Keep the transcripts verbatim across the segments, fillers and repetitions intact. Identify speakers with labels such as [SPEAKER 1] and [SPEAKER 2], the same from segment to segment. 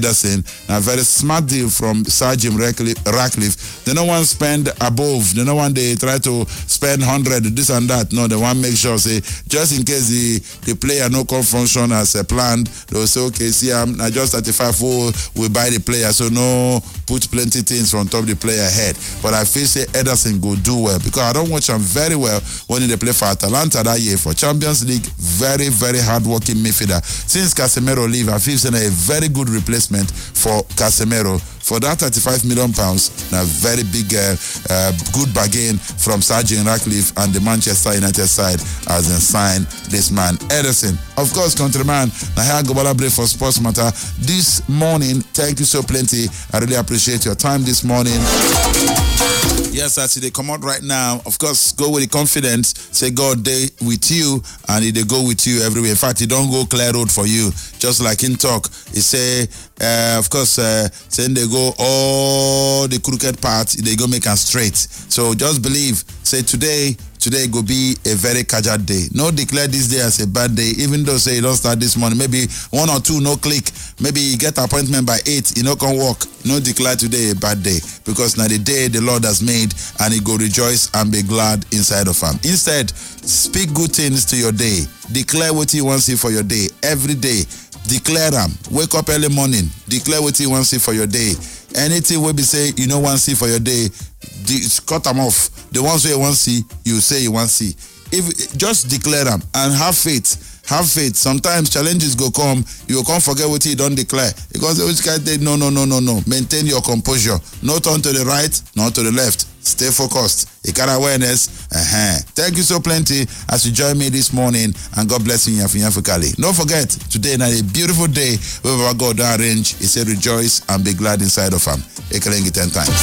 [SPEAKER 1] Ederson. A very smart deal from Sir Jim Ratcliffe. They don't want to spend above. They don't want they try to spend one hundred, this and that. No, they want to make sure, say, just in case the, the player no come function as a planned, they'll say, okay, see, I'm I just thirty-five, oh, we buy the player, so no put plenty things on top of the player head. But I feel say Ederson go do well because I don't watch him very well when they play for Atalanta that year for Champions League. Very, very hard-working midfielder. Since Casemiro leave, I feel saying a very good replacement for Casemiro. For that thirty-five million pounds, a very big, uh, uh, good bargain from Sir Jim Ratcliffe and the Manchester United side as they sign this man, Ederson. Of course, countryman, I have Gobala break for Sports Matter this morning. Thank you so plenty. I really appreciate your time this morning. Yes, as they come out right now, of course, go with the confidence. Say God they with you, and they go with you everywhere. In fact, he don't go clear road for you. Just like in talk, he say, uh, of course, uh, saying they go all the crooked parts, they go make them straight. So just believe. Say today. Today go be a very kajad day. No declare this day as a bad day, even though say you don't start this morning. Maybe one or two no click. Maybe you get appointment by eight, you know can work. No declare today a bad day. Because now the day the Lord has made and he go rejoice and be glad inside of him. Instead, speak good things to your day. Declare what you want to see for your day. Every day. Declare them. Wake up early morning. Declare what you want to see for your day. Anything we be say you don't want to see for your day, cut them off. The ones you want to see, you say you want to see. If just declare them and have faith. Have faith. Sometimes challenges go come, you will come forget what you don't declare. Because they always can't say no, no, no, no, no. Maintain your composure. No turn to the right, not to the left. Stay focused. A kind of awareness. Uh-huh. Thank you so plenty as you join me this morning, and God bless you in Africa. Don't forget, today is a beautiful day where our God arrange. He said rejoice and be glad inside of him. A can ten times.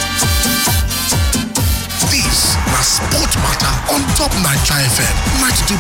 [SPEAKER 2] Sport Matter on Top Nigeria F M ninety-two